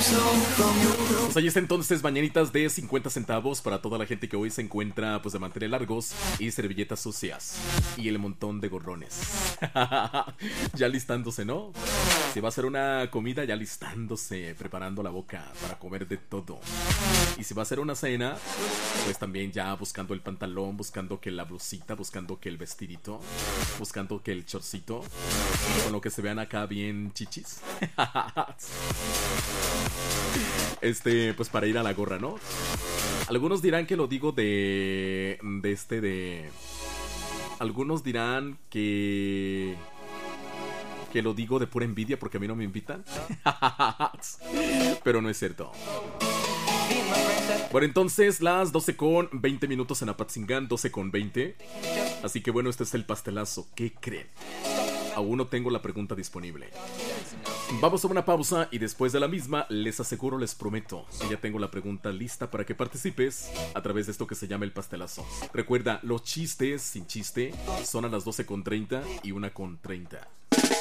Pues ahí está entonces, mañanitas de 50 centavos para toda la gente que hoy se encuentra pues de mantener largos y servilletas sucias y el montón de gorrones. Ya listándose, ¿no? Si va a ser una comida, ya listándose, preparando la boca para comer de todo. Y si va a ser una cena, pues también ya buscando el pantalón, buscando que la blusita, buscando que el vestidito, buscando que el chorcito, con lo que se vean acá bien chichis. Pues para ir a la gorra, ¿no? Algunos dirán que lo digo algunos dirán que lo digo de pura envidia porque a mí no me invitan. Pero no es cierto. Bueno, entonces las 12:20 en Apatzingán, 12:20. Así que bueno, este es el pastelazo. ¿Qué creen? Aún no tengo la pregunta disponible. Vamos a una pausa y después de la misma les aseguro, les prometo que ya tengo la pregunta lista para que participes a través de esto que se llama el pastelazo. Recuerda, los chistes sin chiste son a las 12:30 y 1:30.